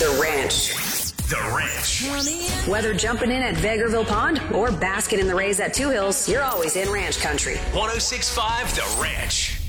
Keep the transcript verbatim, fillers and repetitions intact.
The Ranch. The Ranch. Whether jumping in at Vegreville Pond or basking in the rays at Two Hills, you're always in ranch country. one oh six point five The Ranch.